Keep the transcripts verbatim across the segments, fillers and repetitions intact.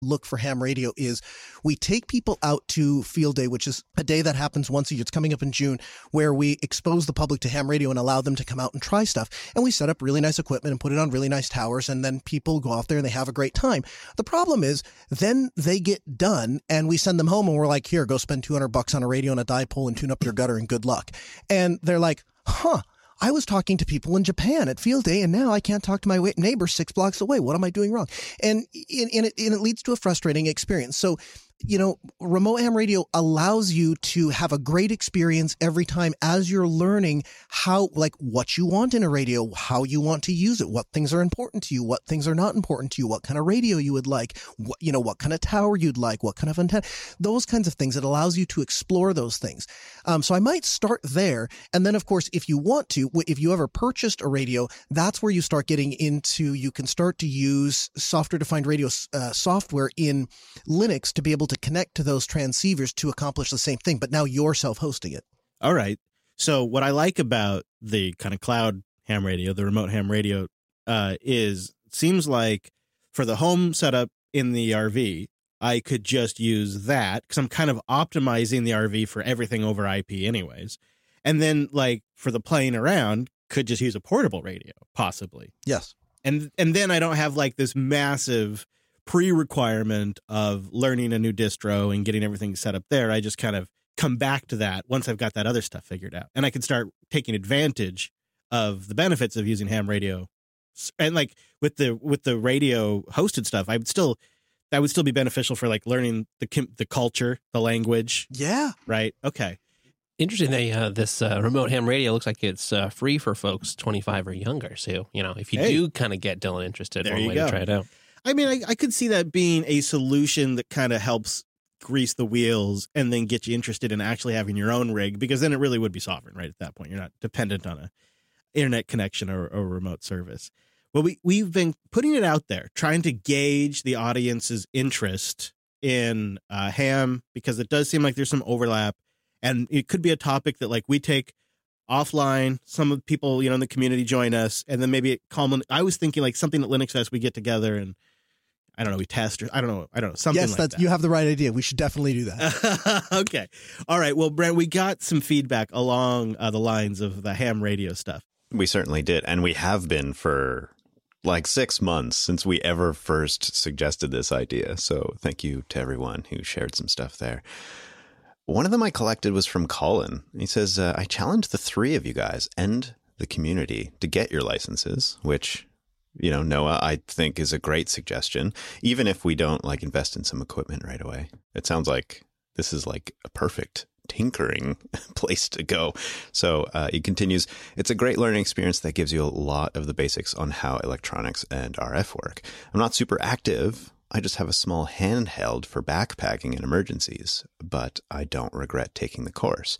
look for ham radio is we take people out to Field Day, which is a day that happens once a year. It's coming up in June, where we expose the public to ham radio and allow them to come out and try stuff. And we set up really nice equipment and put it on really nice towers. And then people go out there and they have a great time. The problem is then they get done and we send them home and we're like, here, go spend two hundred bucks on a radio and a dipole and tune up your gutter and good luck. And they're like, huh. I was talking to people in Japan at Field Day, and now I can't talk to my neighbor six blocks away. What am I doing wrong? And, and, and, it, and it leads to a frustrating experience. So, you know, remote ham radio allows you to have a great experience every time as you're learning how, like, what you want in a radio, how you want to use it, what things are important to you, what things are not important to you, what kind of radio you would like, what, you know, what kind of tower you'd like, what kind of antenna, those kinds of things. It allows you to explore those things. Um, so I might start there. And then, of course, if you want to, if you ever purchased a radio, that's where you start getting into, you can start to use software-defined radio uh, software in Linux to be able to connect to those transceivers to accomplish the same thing, but now you're self-hosting it. All right. So what I like about the kind of cloud ham radio, the remote ham radio, uh, is it seems like for the home setup in the R V, I could just use that because I'm kind of optimizing the R V for everything over I P anyways. And then like for the playing around, could just use a portable radio, possibly. Yes. And and then I don't have like this massive pre-requirement of learning a new distro and getting everything set up there. I just kind of come back to that once I've got that other stuff figured out. And I can start taking advantage of the benefits of using ham radio. And like with the with the radio hosted stuff, I would still that would still be beneficial for like learning the the culture, the language. Yeah. Right. Okay. Interesting. They uh, this uh, remote ham radio looks like it's uh, free for folks twenty-five or younger. So, you know, if you Hey. do kind of get Dylan interested, There one you way go. to try it out. I mean, I, I could see that being a solution that kind of helps grease the wheels and then get you interested in actually having your own rig, because then it really would be sovereign, right? At that point, you're not dependent on a internet connection or, or remote service. Well, we, we've been putting it out there, trying to gauge the audience's interest in uh, ham, because it does seem like there's some overlap, and it could be a topic that like we take offline. Some of the people, you know, in the community join us, and then maybe it common. I was thinking like something at Linux Fest, we get together and I don't know, we test or I don't know, I don't know, something yes, like that's, that. you have the right idea. We should definitely do that. Okay. All right. Well, Brent, we got some feedback along uh, the lines of the ham radio stuff. We certainly did. And we have been for like six months since we ever first suggested this idea. So thank you to everyone who shared some stuff there. One of them I collected was from Colin. He says, uh, I challenge the three of you guys and the community to get your licenses, which, you know, Noah, I think is a great suggestion, even if we don't like invest in some equipment right away. It sounds like this is like a perfect tinkering place to go. So uh, he continues, it's a great learning experience that gives you a lot of the basics on how electronics and R F work. I'm not super active. I just have a small handheld for backpacking in emergencies, but I don't regret taking the course.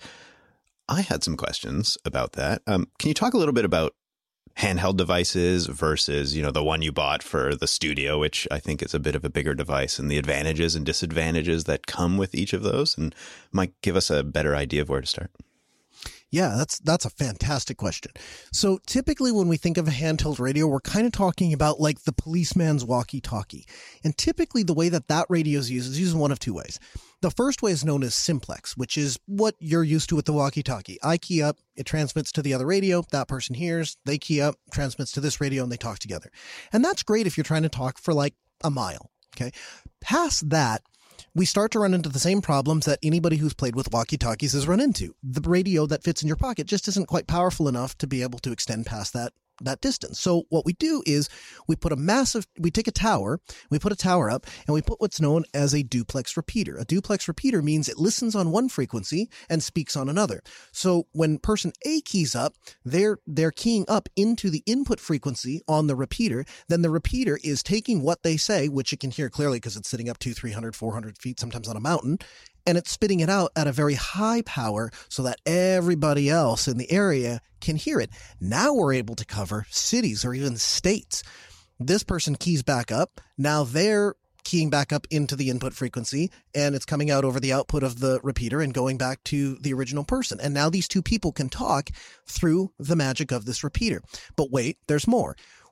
I had some questions about that. Um, can you talk a little bit about handheld devices versus, you know, the one you bought for the studio, which I think is a bit of a bigger device, and the advantages and disadvantages that come with each of those, and might give us a better idea of where to start? Yeah, that's that's a fantastic question. So typically when we think of a handheld radio, we're kind of talking about like the policeman's walkie-talkie. And typically the way that that radio is used is used in one of two ways. The first way is known as simplex, which is what you're used to with the walkie-talkie. I key up, it transmits to the other radio, that person hears, they key up, transmits to this radio, and they talk together. And that's great if you're trying to talk for like a mile, okay? Past that, we start to run into the same problems that anybody who's played with walkie-talkies has run into. The radio that fits in your pocket just isn't quite powerful enough to be able to extend past that that distance. So what we do is we put a massive, we take a tower, we put a tower up, and we put what's known as a duplex repeater. A duplex repeater means it listens on one frequency and speaks on another. So when person A keys up, they're, they're keying up into the input frequency on the repeater. Then the repeater is taking what they say, which you can hear clearly because it's sitting up two, three hundred, four hundred feet, sometimes on a mountain, and it's spitting it out at a very high power so that everybody else in the area can hear it. Now we're able to cover cities or even states. This person keys back up. Now they're keying back up into the input frequency, and it's coming out over the output of the repeater and going back to the original person. And now these two people can talk through the magic of this repeater. But wait, there's more.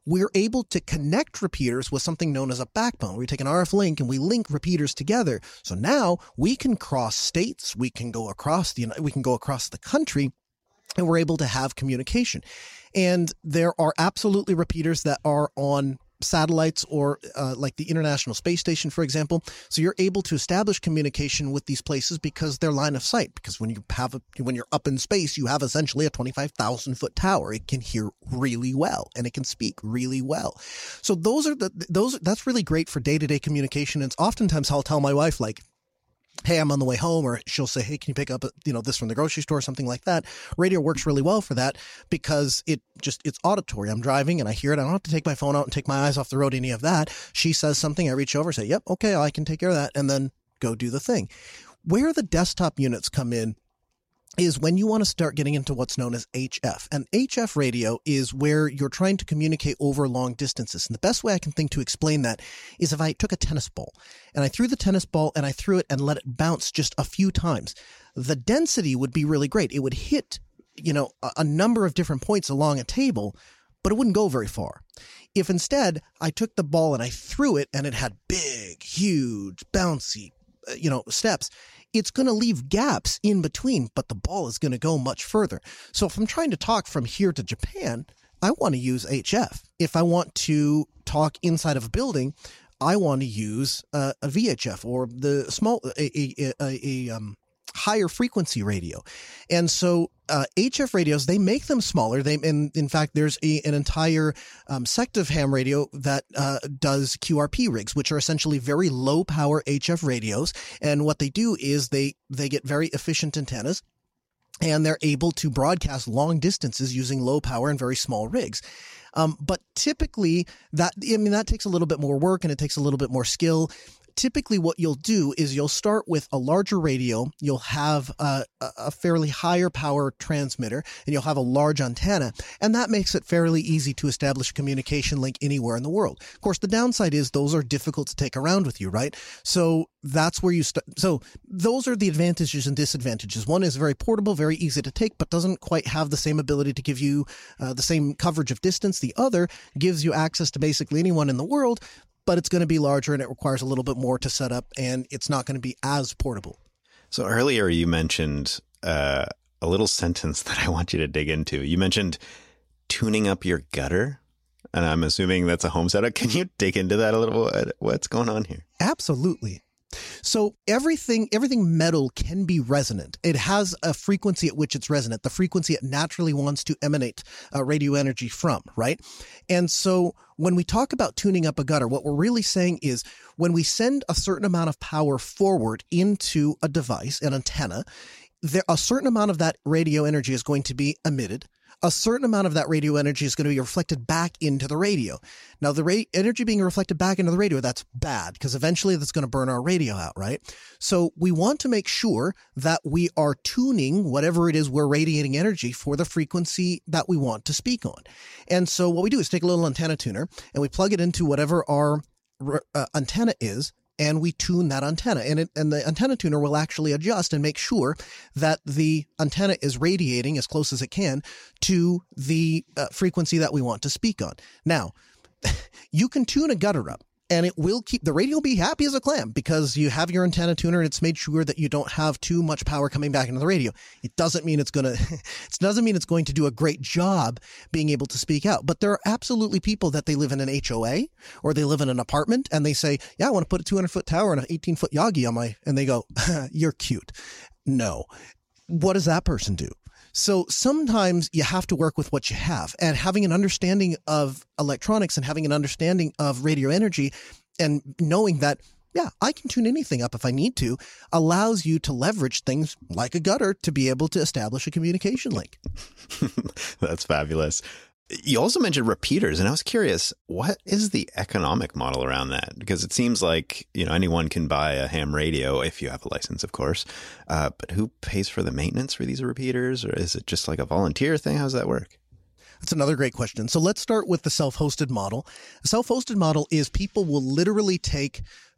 we're able to connect repeaters with something known as a backbone. We take an R F link and we link repeaters together. So now we can cross states, we can go across the we can go across the country, and we're able to have communication. And there are absolutely repeaters that are on satellites or uh, like the International Space Station, for example. So you're able to establish communication with these places because they're line of sight. Because when you have a, when you're up in space, you have essentially a twenty-five thousand foot tower. It can hear really well and it can speak really well. So those are the those that's really great for day-to-day communication. And oftentimes I'll tell my wife, like, hey, I'm on the way home, or she'll say, hey, can you pick up, you know, this from the grocery store, something like that. Radio works really well for that because it just, it's auditory. I'm driving and I hear it. I don't have to take my phone out and take my eyes off the road, any of that. She says something, I reach over, say, yep, okay, I can take care of that, and then go do the thing. Where the desktop units come in is when you want to start getting into what's known as H F. And H F radio is where you're trying to communicate over long distances. And the best way I can think to explain that is if I took a tennis ball and I threw the tennis ball and I threw it and let it bounce just a few times, the density would be really great. It would hit, you know, a, a number of different points along a table, but it wouldn't go very far. If instead I took the ball and I threw it and it had big, huge, bouncy, you know, steps, it's going to leave gaps in between, but the ball is going to go much further. So if I'm trying to talk from here to Japan, I want to use H F. If I want to talk inside of a building, I want to use uh, a V H F or the small, a, a, a, a um, higher frequency radio. And so uh, H F radios, they make them smaller. They, and in fact, there's a, an entire um, sect of ham radio that uh, does Q R P rigs, which are essentially very low power H F radios. And what they do is they, they get very efficient antennas, and they're able to broadcast long distances using low power and very small rigs. Um, but typically that, I mean, that takes a little bit more work and it takes a little bit more skill. Typically what you'll do is you'll start with a larger radio, you'll have a, a fairly higher power transmitter, and you'll have a large antenna, and that makes it fairly easy to establish a communication link anywhere in the world. Of course, the downside is those are difficult to take around with you, right? So that's where you start. So those are the advantages and disadvantages. One is very portable, very easy to take, but doesn't quite have the same ability to give you uh, the same coverage of distance. The other gives you access to basically anyone in the world, but it's going to be larger and it requires a little bit more to set up, and it's not going to be as portable. So earlier you mentioned uh, a little sentence that I want you to dig into. You mentioned tuning up your gutter, and I'm assuming that's a home setup. Can you dig into that a little bit? What's going on here? Absolutely. So everything, everything metal can be resonant. It has a frequency at which it's resonant, the frequency it naturally wants to emanate uh, radio energy from, right? And so when we talk about tuning up a gutter, what we're really saying is when we send a certain amount of power forward into a device, an antenna, there, a certain amount of that radio energy is going to be emitted. A certain amount of that radio energy is going to be reflected back into the radio. Now, the ra- energy being reflected back into the radio, that's bad because eventually that's going to burn our radio out, right? So we want to make sure that we are tuning whatever it is we're radiating energy for the frequency that we want to speak on. And so what we do is take a little antenna tuner and we plug it into whatever our uh, antenna is, and we tune that antenna, and it, and the antenna tuner will actually adjust and make sure that the antenna is radiating as close as it can to the uh, frequency that we want to speak on. Now, you can tune a gutter up, and it will keep the radio will be happy as a clam because you have your antenna tuner and it's made sure that you don't have too much power coming back into the radio. It doesn't mean it's going to, it doesn't mean it's going to do a great job being able to speak out. But there are absolutely people that they live in an H O A or they live in an apartment and they say, yeah, I want to put a two hundred foot tower and an eighteen foot Yagi on my, and they go, you're cute. No. What does that person do? So sometimes you have to work with what you have, and having an understanding of electronics and having an understanding of radio energy and knowing that, yeah, I can tune anything up if I need to, allows you to leverage things like a gutter to be able to establish a communication link. That's fabulous. You also mentioned repeaters, and I was curious, what is the economic model around that? Because it seems like, you know, anyone can buy a ham radio if you have a license, of course. Uh, but who pays for the maintenance for these repeaters? Or is it just like a volunteer thing? How does that work? That's another great question. So let's start with the self-hosted model. A self-hosted model is people will literally take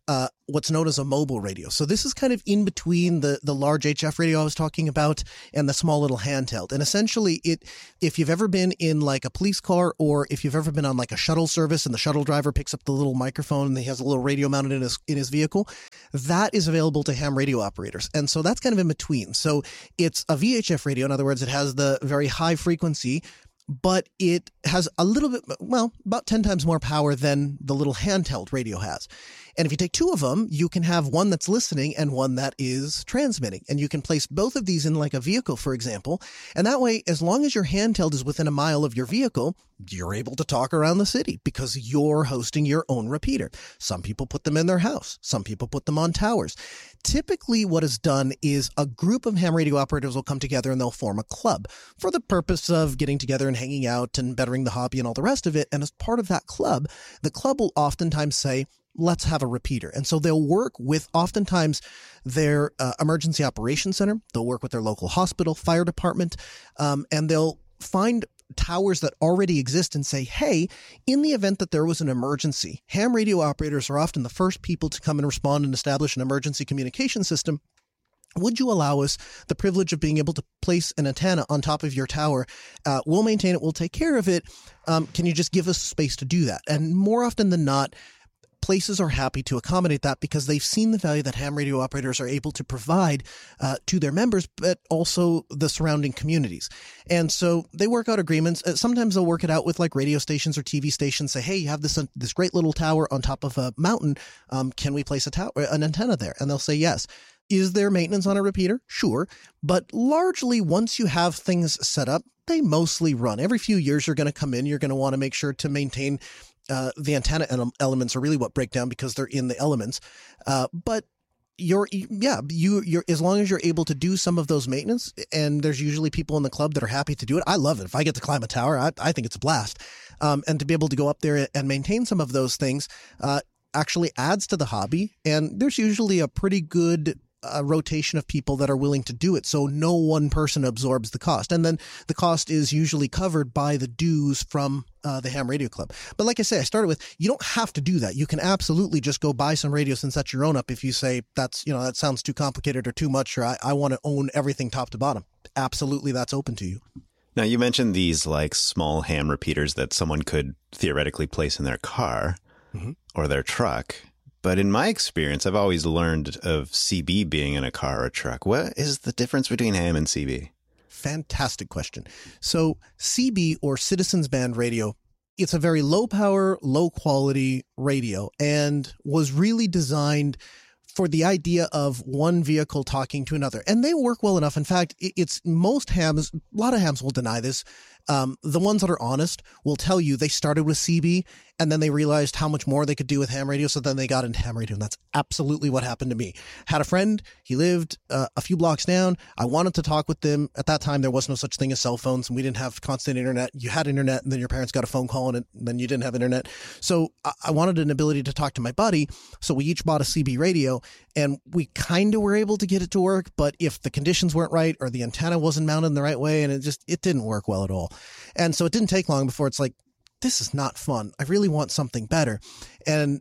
uh, what's known as a mobile radio. So this is kind of in between the, the large H F radio I was talking about and the small little handheld. And essentially, it if you've ever been in like a police car, or if you've ever been on like a shuttle service and the shuttle driver picks up the little microphone and he has a little radio mounted in his in his vehicle, that is available to ham radio operators. And so that's kind of in between. So it's a V H F radio. In other words, it has the very high frequency, but it has a little bit, well, about ten times more power than the little handheld radio has. And if you take two of them, you can have one that's listening and one that is transmitting. And you can place both of these in like a vehicle, for example. And that way, as long as your handheld is within a mile of your vehicle, you're able to talk around the city because you're hosting your own repeater. Some people put them in their house. Some people put them on towers. Typically, what is done is a group of ham radio operators will come together and they'll form a club for the purpose of getting together and hanging out and bettering the hobby and all the rest of it. And as part of that club, the club will oftentimes say, let's have a repeater. And so they'll work with oftentimes their uh, emergency operations center. They'll work with their local hospital, fire department, um, and they'll find towers that already exist and say, hey, in the event that there was an emergency, ham radio operators are often the first people to come and respond and establish an emergency communication system. Would you allow us the privilege of being able to place an antenna on top of your tower? Uh, we'll maintain it. We'll take care of it. Um, can you just give us space to do that? And more often than not, places are happy to accommodate that because they've seen the value that ham radio operators are able to provide uh, to their members, but also the surrounding communities. And so they work out agreements. Uh, sometimes they'll work it out with like radio stations or T V stations, say, hey, you have this uh, this great little tower on top of a mountain. Um, can we place a tower, an antenna there? And they'll say yes. Is there maintenance on a repeater? Sure. But largely, once you have things set up, they mostly run. Every few years, you're going to come in. You're going to want to make sure to maintain Uh, the antenna elements are really what break down because they're in the elements. Uh, but you're, yeah, you, you're, as long as you're able to do some of those maintenance, and there's usually people in the club that are happy to do it. I love it. If I get to climb a tower, I, I think it's a blast. Um, and to be able to go up there and maintain some of those things, uh, actually adds to the hobby. And there's usually a pretty good a rotation of people that are willing to do it. So no one person absorbs the cost. And then the cost is usually covered by the dues from uh, the Ham Radio Club. But like I say, I started with, you don't have to do that. You can absolutely just go buy some radios and set your own up if you say that's, you know, that sounds too complicated or too much, or I, I want to own everything top to bottom. Absolutely. That's open to you. Now, you mentioned these like small ham repeaters that someone could theoretically place in their car mm-hmm. or their truck. But in my experience, I've always learned of C B being in a car or a truck. What is the difference between ham and C B? Fantastic question. So C B, or Citizens Band Radio, it's a very low power, low quality radio and was really designed for the idea of one vehicle talking to another. And they work well enough. In fact, it's most hams, a lot of hams will deny this. Um, the ones that are honest will tell you they started with C B and then they realized how much more they could do with ham radio. So then they got into ham radio. And that's absolutely what happened to me. Had a friend, he lived uh, a few blocks down. I wanted to talk with them. At that time, there was no such thing as cell phones and we didn't have constant internet. You had internet and then your parents got a phone call and, it, and then you didn't have internet. So I, I wanted an ability to talk to my buddy. So we each bought a C B radio and we kind of were able to get it to work. But if the conditions weren't right or the antenna wasn't mounted in the right way, and it just, it didn't work well at all. And so it didn't take long before it's like, this is not fun. I really want something better. And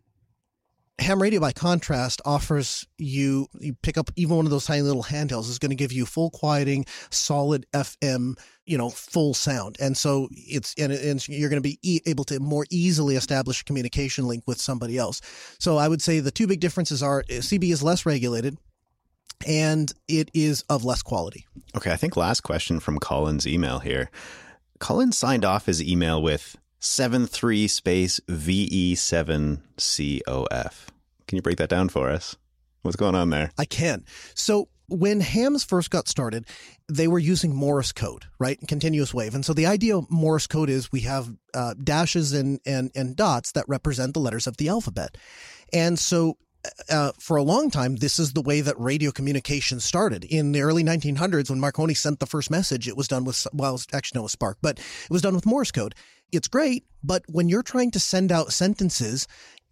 ham radio, by contrast, offers you, you pick up even one of those tiny little handhelds is going to give you full quieting, solid F M, you know, full sound. And so it's, and, and you're going to be e- able to more easily establish a communication link with somebody else. So I would say the two big differences are C B is less regulated and it is of less quality. Okay. I think last question from Colin's email here. Colin signed off his email with seven three space V E seven C O F. Can you break that down for us? What's going on there? I can. So when hams first got started, they were using Morse code, right? Continuous wave. And so the idea of Morse code is we have uh, dashes and, and, and dots that represent the letters of the alphabet. And so Uh, for a long time, this is the way that radio communication started. In the early nineteen hundreds, when Marconi sent the first message, it was done with, well, actually, no, it was Spark, but it was done with Morse code. It's great, but when you're trying to send out sentences,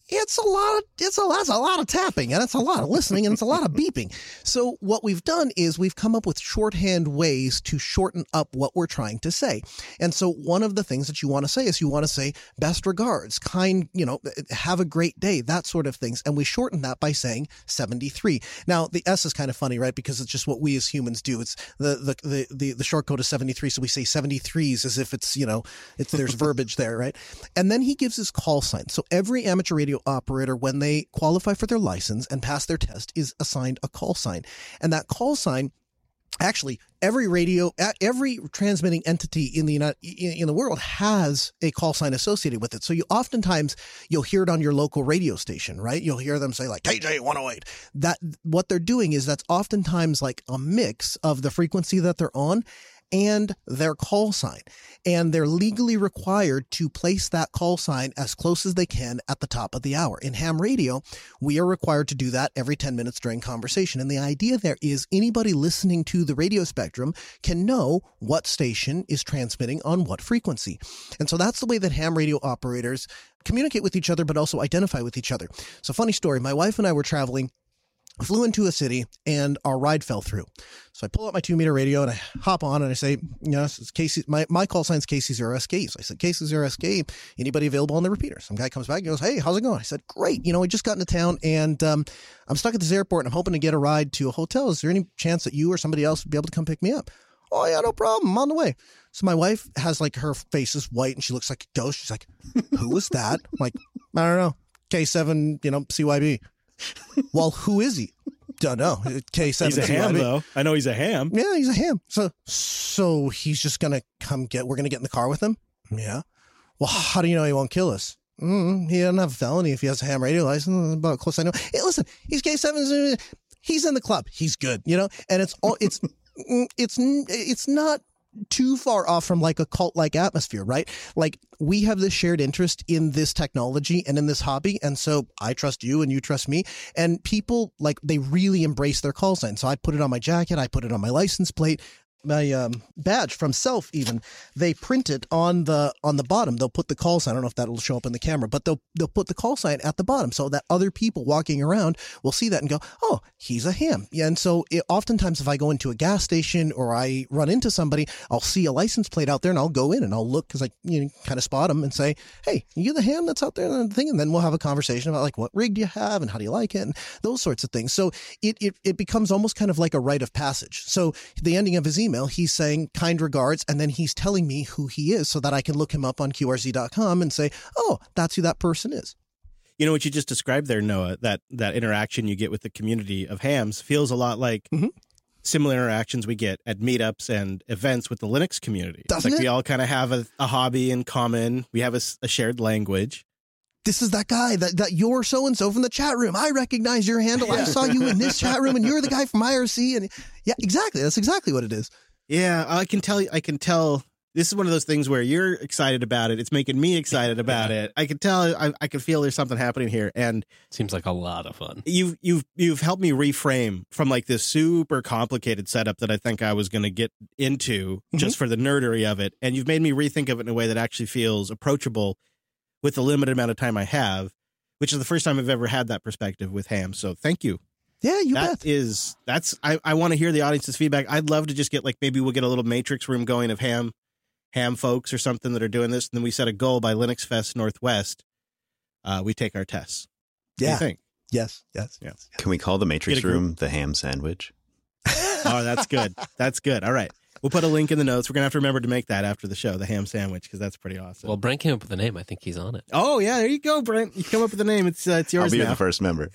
it's a lot of it's a that's a lot of tapping, and it's a lot of listening, and it's a lot of beeping. So what we've done is we've come up with shorthand ways to shorten up what we're trying to say. And so one of the things that you want to say is you want to say best regards, kind, you know, have a great day, that sort of things. And we shorten that by saying seventy-three. Now the S is kind of funny, right? Because it's just what we as humans do. It's the the the the, the short code is seventy-three, so we say seventy-threes as if it's, you know, it's there's verbiage there, right? And then he gives his call sign. So every amateur radio operator, when they qualify for their license and pass their test, is assigned a call sign. And that call sign, actually, every radio, every transmitting entity in the United, in the world has a call sign associated with it. So you oftentimes you'll hear it on your local radio station, right? You'll hear them say like K J one oh eight. That what they're doing is that's oftentimes like a mix of the frequency that they're on and their call sign. And they're legally required to place that call sign as close as they can at the top of the hour. In ham radio, we are required to do that every ten minutes during conversation. And the idea there is anybody listening to the radio spectrum can know what station is transmitting on what frequency. And so that's the way that ham radio operators communicate with each other, but also identify with each other. So funny story, my wife and I were traveling, flew into a city, and our ride fell through. So I pull out my two meter radio and I hop on and I say, you know, it's K C, my, my call sign's K C zero S K. So I said, K C zero S K, anybody available on the repeater? Some guy comes back and goes, hey, how's it going? I said, great. You know, we just got into town and um, I'm stuck at this airport and I'm hoping to get a ride to a hotel. Is there any chance that you or somebody else would be able to come pick me up? Oh yeah, no problem. I'm on the way. So my wife has like, her face is white and she looks like a ghost. She's like, who is that? I'm like, I don't know. K seven, you know, C Y B. Well, who is he? Don't know. K seven. He's a ham, though. I know he's a ham. Yeah, he's a ham. So, so he's just gonna come get. We're gonna get in the car with him. Yeah. Well, how do you know he won't kill us? Mm, he doesn't have a felony if he has a ham radio license. About close I know. Hey, listen, he's K seven. He's in the club. He's good. You know, and it's all. It's it's it's not too far off from like a cult-like atmosphere, right? Like we have this shared interest in this technology and in this hobby. And so I trust you and you trust me. And people like, they really embrace their call sign. So I put it on my jacket. I put it on my license plate. My um, badge from Self, even they print it on the on the bottom. They'll put the call sign. I don't know if that'll show up in the camera, but they'll they'll put the call sign at the bottom so that other people walking around will see that and go, "Oh, he's a ham." Yeah, and so it, oftentimes, if I go into a gas station or I run into somebody, I'll see a license plate out there and I'll go in and I'll look because I you know kind of spot them and say, "Hey, are you the ham that's out there?" And the thing, and then we'll have a conversation about like what rig do you have and how do you like it and those sorts of things. So it it it becomes almost kind of like a rite of passage. So the ending of his email. He's saying kind regards, and then he's telling me who he is so that I can look him up on Q R Z dot com and say, oh, that's who that person is. You know what you just described there, Noah, that that interaction you get with the community of hams feels a lot like mm-hmm. similar interactions we get at meetups and events with the Linux community. Doesn't like it? We all kind of have a, a hobby in common. We have a, a shared language. This is that guy that, that you're so-and-so from the chat room. I recognize your handle. I saw you in this chat room and you're the guy from I R C. And yeah, exactly. That's exactly what it is. Yeah, I can tell you, I can tell this is one of those things where you're excited about it. It's making me excited about it. I can tell, I, I can feel there's something happening here. And seems like a lot of fun. You've, you've, you've helped me reframe from like this super complicated setup that I think I was going to get into mm-hmm. just for the nerdery of it. And you've made me rethink of it in a way that actually feels approachable with the limited amount of time I have, which is the first time I've ever had that perspective with ham. So thank you. Yeah, you that bet. is that's I, I want to hear the audience's feedback. I'd love to just get like maybe we'll get a little matrix room going of ham ham folks or something that are doing this, and then we set a goal by Linux Fest Northwest. Uh, we take our tests. Yeah. What do you think? Yes, yes, yeah. yes. Can we call the matrix room the ham sandwich? Oh, that's good. That's good. All right. We'll put a link in the notes. We're going to have to remember to make that after the show, the ham sandwich, because that's pretty awesome. Well, Brent came up with the name. I think he's on it. Oh, yeah. There you go, Brent. You come up with the name. It's, uh, it's yours I'll be now. the first member.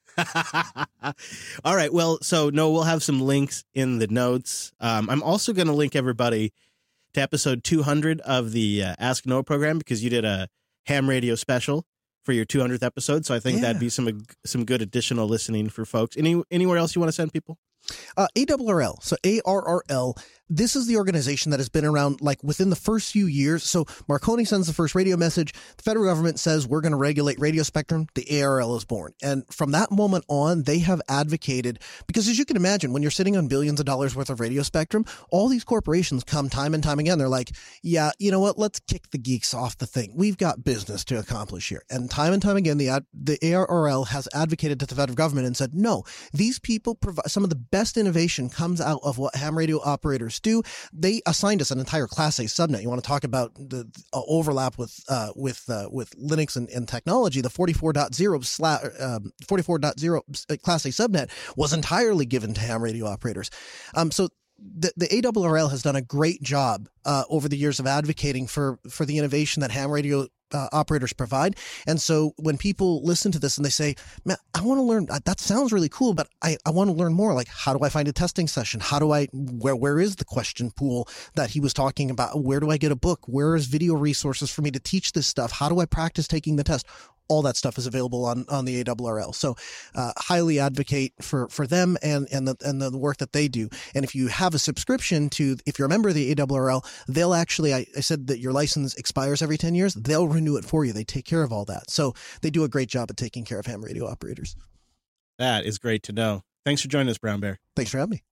All right. Well, so no, we'll have some links in the notes. Um, I'm also going to link everybody to episode two hundred of the uh, Ask Noah program because you did a ham radio special for your two hundredth episode. So I think yeah. that'd be some some good additional listening for folks. Any anywhere else you want to send people? Uh, A R R L. So A R R L. This is the organization that has been around like within the first few years. So Marconi sends the first radio message. The federal government says we're going to regulate radio spectrum. The A R R L is born. And from that moment on, they have advocated, because as you can imagine, when you're sitting on billions of dollars worth of radio spectrum, all these corporations come time and time again. They're like, yeah, you know what? Let's kick the geeks off the thing. We've got business to accomplish here. And time and time again, the ad, the A R R L has advocated to the federal government and said, no, these people provide some of the best innovation comes out of what ham radio operators do. They assigned us an entire Class A subnet. You want to talk about the uh, overlap with uh, with uh, with Linux and, and technology? The forty-four point zero slash um, forty-four point zero Class A subnet was entirely given to ham radio operators. Um, so. The, the A R R L has done a great job uh, over the years of advocating for, for the innovation that ham radio uh, operators provide. And so when people listen to this and they say, man, I want to learn, that sounds really cool, but I, I want to learn more. Like, how do I find a testing session? How do I, where, where is the question pool that he was talking about? Where do I get a book? Where is video resources for me to teach this stuff? How do I practice taking the test? All that stuff is available on, on the A R R L. So, uh, highly advocate for, for them and, and the, and the work that they do. And if you have a subscription to, if you're a member of the A R R L, they'll actually, I, I said that your license expires every ten years. They'll renew it for you. They take care of all that. So they do a great job at taking care of ham radio operators. That is great to know. Thanks for joining us, Brown Bear. Thanks for having me.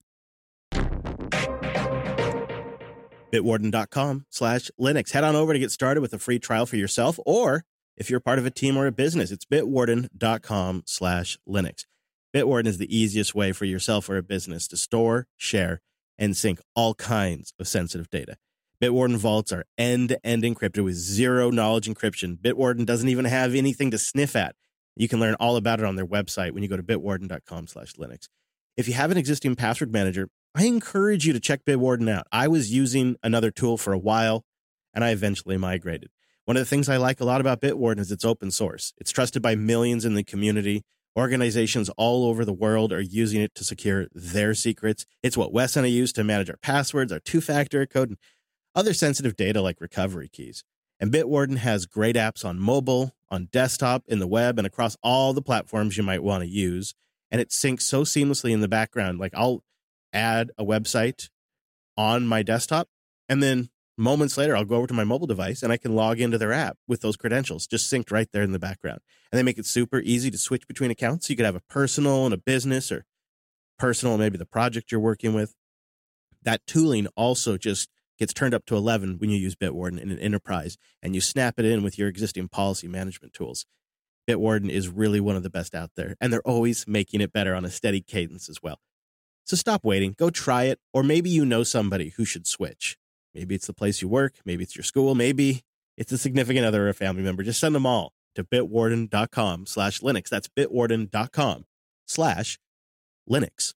Bitwarden.com slash Linux. Head on over to get started with a free trial for yourself, or if you're part of a team or a business, it's bitwarden.com slash Linux. Bitwarden is the easiest way for yourself or a business to store, share, and sync all kinds of sensitive data. Bitwarden vaults are end-to-end encrypted with zero knowledge encryption. Bitwarden doesn't even have anything to sniff at. You can learn all about it on their website when you go to bitwarden.com slash Linux. If you have an existing password manager, I encourage you to check Bitwarden out. I was using another tool for a while, and I eventually migrated. One of the things I like a lot about Bitwarden is it's open source. It's trusted by millions in the community. Organizations all over the world are using it to secure their secrets. It's what Wes and I use to manage our passwords, our two-factor code, and other sensitive data like recovery keys. And Bitwarden has great apps on mobile, on desktop, in the web, and across all the platforms you might want to use. And it syncs so seamlessly in the background. Like, I'll add a website on my desktop, and then moments later, I'll go over to my mobile device and I can log into their app with those credentials just synced right there in the background. And they make it super easy to switch between accounts. So you could have a personal and a business, or personal, maybe the project you're working with. That tooling also just gets turned up to eleven when you use Bitwarden in an enterprise, and you snap it in with your existing policy management tools. Bitwarden is really one of the best out there, and they're always making it better on a steady cadence as well. So stop waiting, go try it, or maybe you know somebody who should switch. Maybe it's the place you work. Maybe it's your school. Maybe it's a significant other or a family member. Just send them all to bitwarden.com slash Linux. That's bitwarden.com slash Linux.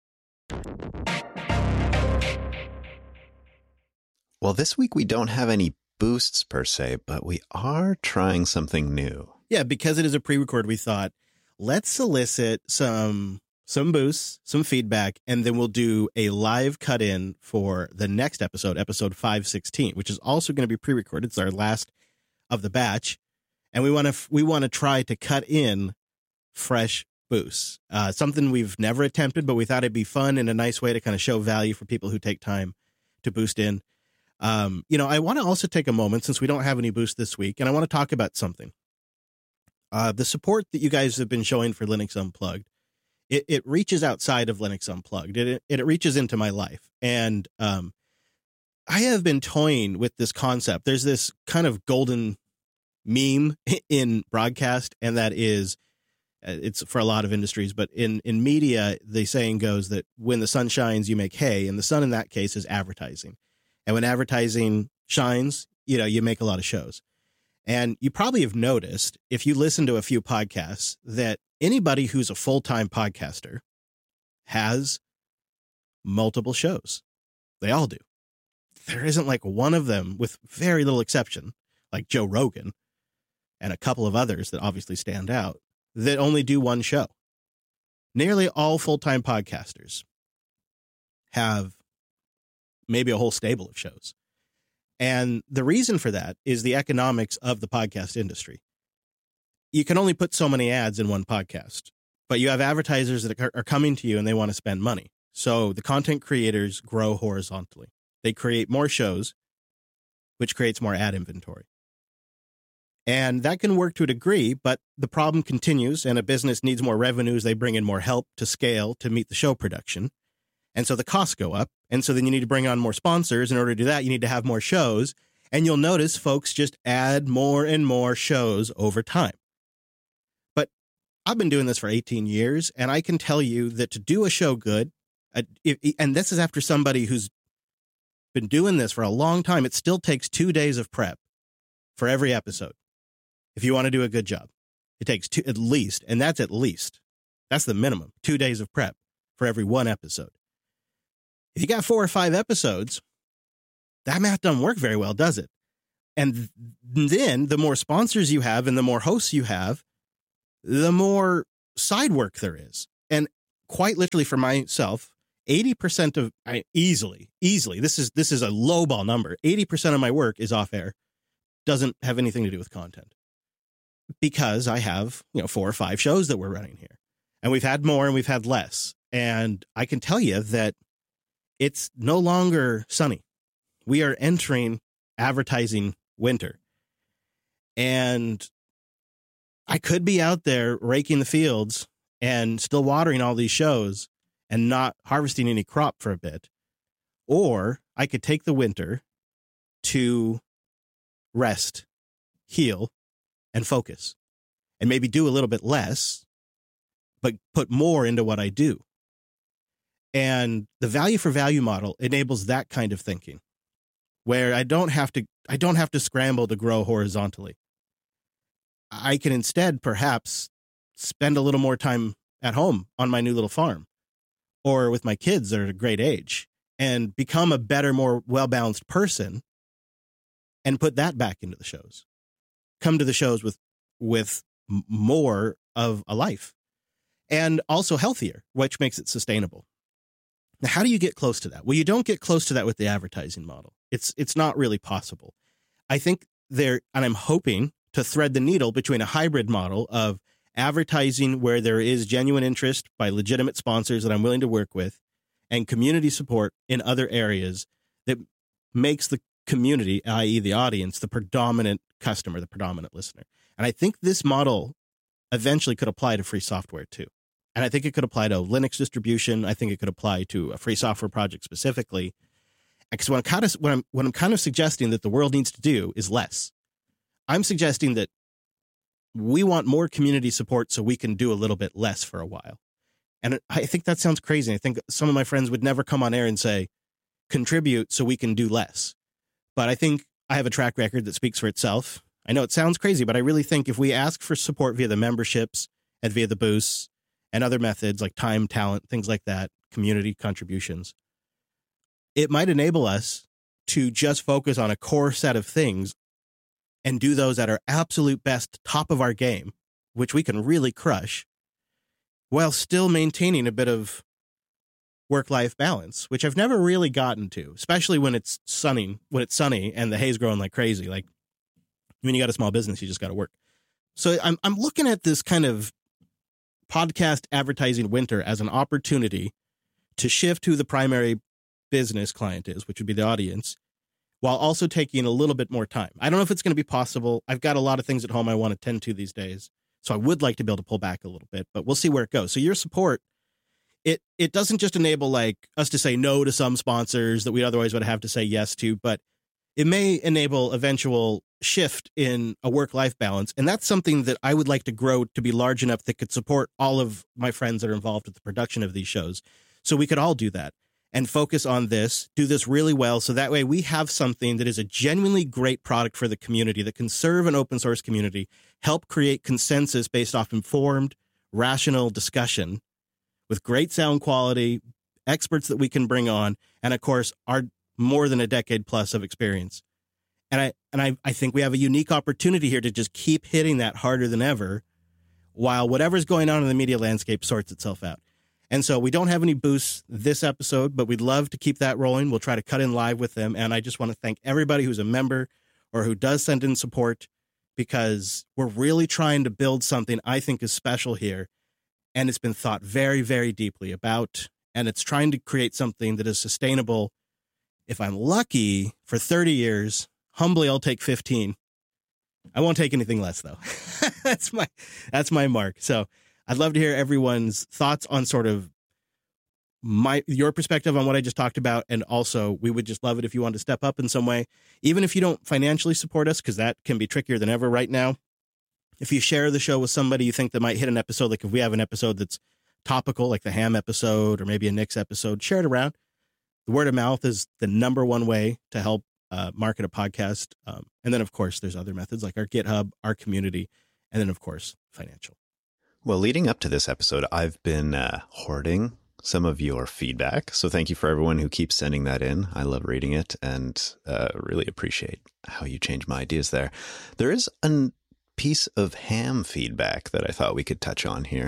Well, this week we don't have any boosts per se, but we are trying something new. Yeah, because it is a pre-record, we thought, let's solicit some some boosts, some feedback, and then we'll do a live cut-in for the next episode, episode five sixteen, which is also going to be pre-recorded. It's our last of the batch, and we want to we want to try to cut in fresh boosts. Uh, something we've never attempted, but we thought it'd be fun and a nice way to kind of show value for people who take time to boost in. Um, you know, I want to also take a moment, since we don't have any boosts this week, and I want to talk about something. Uh, the support that you guys have been showing for Linux Unplugged, it, it reaches outside of Linux Unplugged. It, it, it reaches into my life. And um, I have been toying with this concept. There's this kind of golden meme in broadcast, and that is, it's for a lot of industries, but in, in media, the saying goes that when the sun shines, you make hay. And the sun in that case is advertising. And when advertising shines, you know, you make a lot of shows. And you probably have noticed, if you listen to a few podcasts, that anybody who's a full-time podcaster has multiple shows. They all do. There isn't like one of them, with very little exception, like Joe Rogan and a couple of others that obviously stand out, that only do one show. Nearly all full-time podcasters have maybe a whole stable of shows. And the reason for that is the economics of the podcast industry. You can only put so many ads in one podcast, but you have advertisers that are coming to you and they want to spend money. So the content creators grow horizontally. They create more shows, which creates more ad inventory. And that can work to a degree, but the problem continues, and a business needs more revenues. They bring in more help to scale to meet the show production. And so the costs go up. And so then you need to bring on more sponsors. In order to do that, you need to have more shows. And you'll notice folks just add more and more shows over time. But I've been doing this for eighteen years, and I can tell you that to do a show good, uh, if, and this is after somebody who's been doing this for a long time, it still takes two days of prep for every episode. If you want to do a good job, it takes two at least, and that's at least. That's the minimum, two days of prep for every one episode. If you got four or five episodes, that math doesn't work very well, does it? And then the more sponsors you have and the more hosts you have, the more side work there is. And quite literally for myself, eighty percent of, I easily, easily, this is this is a lowball number, eighty percent of my work is off air, doesn't have anything to do with content. Because I have, you know, four or five shows that we're running here. And we've had more and we've had less. And I can tell you that it's no longer sunny. We are entering advertising winter. And I could be out there raking the fields and still watering all these shows and not harvesting any crop for a bit. Or I could take the winter to rest, heal, and focus, and maybe do a little bit less, but put more into what I do. And the value for value model enables that kind of thinking, where I don't have to, I don't have to scramble to grow horizontally. I can instead perhaps spend a little more time at home on my new little farm or with my kids that are at a great age and become a better, more well-balanced person and put that back into the shows. Come to the shows with with more of a life and also healthier, which makes it sustainable. Now, how do you get close to that? Well, you don't get close to that with the advertising model. It's it's not really possible. I think there, and I'm hoping to thread the needle between a hybrid model of advertising where there is genuine interest by legitimate sponsors that I'm willing to work with and community support in other areas that makes the community, that is the audience, the predominant customer, the predominant listener. And I think this model eventually could apply to free software too. And I think it could apply to Linux distribution. I think it could apply to a free software project specifically. Because what I'm kind of what I'm what I'm kind of suggesting that the world needs to do is less. I'm suggesting that we want more community support so we can do a little bit less for a while. And I think that sounds crazy. I think some of my friends would never come on air and say, contribute so we can do less. But I think I have a track record that speaks for itself. I know it sounds crazy, but I really think if we ask for support via the memberships and via the boosts and other methods like time, talent, things like that, community contributions, it might enable us to just focus on a core set of things and do those at our absolute best, top of our game, which we can really crush, while still maintaining a bit of work-life balance, which I've never really gotten to, especially when it's sunny, when it's sunny and the hay's growing like crazy. Like when you got a small business, you just got to work. So I'm I'm looking at this kind of podcast advertising winter as an opportunity to shift who the primary business client is, which would be the audience, while also taking a little bit more time. I don't know if it's going to be possible. I've got a lot of things at home I want to tend to these days, so I would like to be able to pull back a little bit, but we'll see where it goes. So your support, it it doesn't just enable like us to say no to some sponsors that we otherwise would have to say yes to, but it may enable eventual shift in a work-life balance. And that's something that I would like to grow to be large enough that could support all of my friends that are involved with the production of these shows. So we could all do that and focus on this, do this really well. So that way we have something that is a genuinely great product for the community that can serve an open source community, help create consensus based off informed, rational discussion with great sound quality, experts that we can bring on, and of course, our more than a decade plus of experience. And I and I, I think we have a unique opportunity here to just keep hitting that harder than ever while whatever's going on in the media landscape sorts itself out. And so we don't have any boosts this episode, but we'd love to keep that rolling. We'll try to cut in live with them. And I just want to thank everybody who's a member or who does send in support, because we're really trying to build something I think is special here. And it's been thought very, very deeply about. And it's trying to create something that is sustainable. If I'm lucky, for thirty years, humbly, I'll take fifteen. I won't take anything less, though. that's my that's my mark. So I'd love to hear everyone's thoughts on sort of my your perspective on what I just talked about. And also, we would just love it if you want to step up in some way, even if you don't financially support us, because that can be trickier than ever right now. If you share the show with somebody you think that might hit an episode, like if we have an episode that's topical, like the Ham episode or maybe a Nick's episode, share it around. The word of mouth is the number one way to help uh, market a podcast. Um, and then, of course, there's other methods like our GitHub, our community, and then, of course, financial. Well, leading up to this episode, I've been uh, hoarding some of your feedback. So thank you for everyone who keeps sending that in. I love reading it and uh, really appreciate how you change my ideas there. There is a piece of ham feedback that I thought we could touch on here.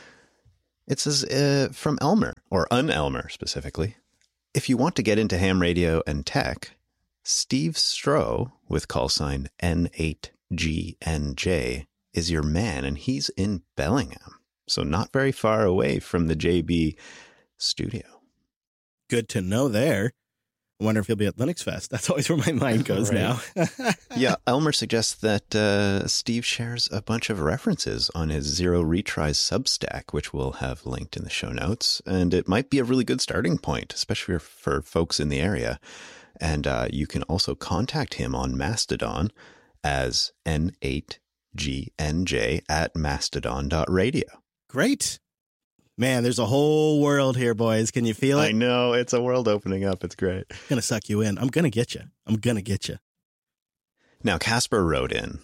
It says uh, from Elmer, or Un-Elmer specifically. If you want to get into ham radio and tech, Steve Stroh, with call sign N eight G N J, is your man, and he's in Bellingham. So not very far away from the J B studio. Good to know there. I wonder if he'll be at Linux Fest. That's always where my mind goes now. Yeah, Elmer suggests that uh, Steve shares a bunch of references on his Zero Retries Substack, which we'll have linked in the show notes. And it might be a really good starting point, especially for, for folks in the area. And uh, you can also contact him on Mastodon as N eight G N J at mastodon dot radio. Great. Man, there's a whole world here, boys. Can you feel it? I know. It's a world opening up. It's great. I'm going to suck you in. I'm going to get you. I'm going to get you. Now, Casper wrote in,